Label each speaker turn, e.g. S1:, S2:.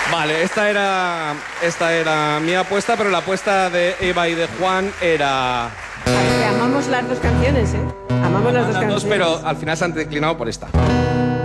S1: Vale, esta era mi apuesta, pero la apuesta de Eva y de Juan era...
S2: A ver, amamos las dos canciones, ¿eh? Amamos las dos
S1: las
S2: canciones.
S1: dos, pero al final se han declinado por esta.